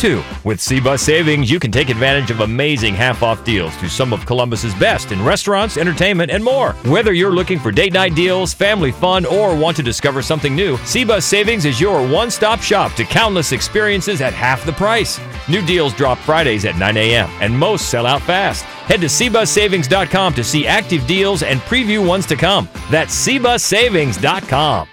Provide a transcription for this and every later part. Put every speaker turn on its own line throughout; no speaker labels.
too. With C-Bus Savings, you can take advantage of amazing half-off deals to some of Columbus's best in restaurants, entertainment, and more. Whether you're looking for date night deals, family fun, or want to discover something new, C-Bus Savings is your one-stop shop to countless experiences at half the price. New deals drop Fridays at 9 a.m., and most sell out fast. Head to cbussavings.com to see active deals and preview ones to come. That's cbussavings.com.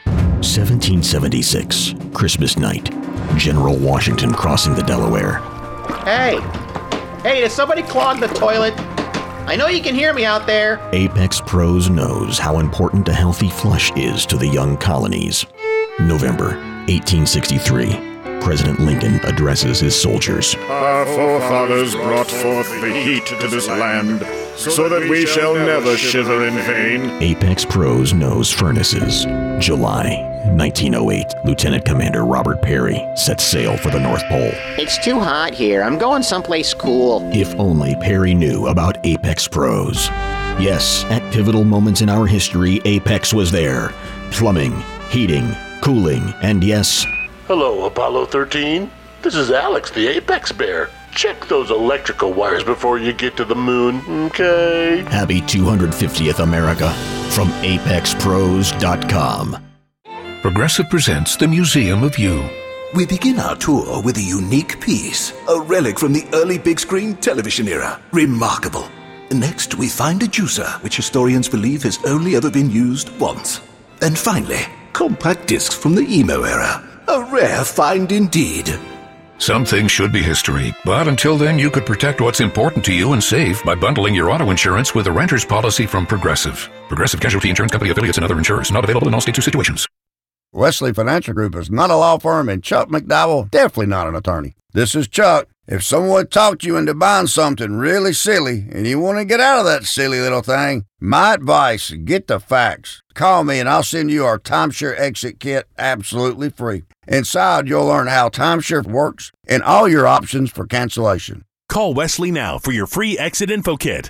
1776, Christmas night. General Washington crossing the Delaware.
Hey, did somebody clog the toilet? I know you can hear me out there.
Apex Pros knows how important a healthy flush is to the young colonies. November 1863. President Lincoln addresses his soldiers.
Our forefathers brought forth the heat to this land, so that we shall never shiver in vain.
Apex Pros knows furnaces. July 1908, Lieutenant Commander Robert Peary sets sail for the North Pole.
It's too hot here. I'm going someplace cool.
If only Peary knew about Apex Pros. Yes, at pivotal moments in our history, Apex was there. Plumbing, heating, cooling, and yes...
Hello, Apollo 13. This is Alex, the Apex Bear. Check those electrical wires before you get to the moon, okay?
Happy 250th America from ApexPros.com.
Progressive presents the Museum of You.
We begin our tour with a unique piece, a relic from the early big screen television era. Remarkable. Next, we find a juicer, which historians believe has only ever been used once. And finally, compact discs from the emo era. A rare find indeed.
Some things should be history, but until then you could protect what's important to you and save by bundling your auto insurance with a renter's policy from Progressive. Progressive Casualty Insurance Company affiliates and other insurers. Not available in all states or situations.
Wesley Financial Group is not a law firm, and Chuck McDowell definitely not an attorney. This is Chuck. If someone talked you into buying something really silly and you want to get out of that silly little thing, my advice, get the facts. Call me and I'll send you our timeshare exit kit absolutely free. Inside, you'll learn how timeshare works and all your options for cancellation.
Call Wesley now for your free exit info kit.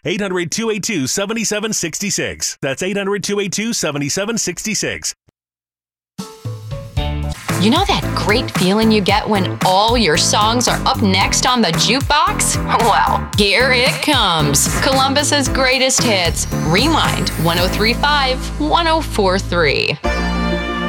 800-282-7766. That's 800-282-7766.
You know that great feeling you get when all your songs are up next on the jukebox? Well, here it comes. Columbus's greatest hits. Rewind 103.5, 104.3.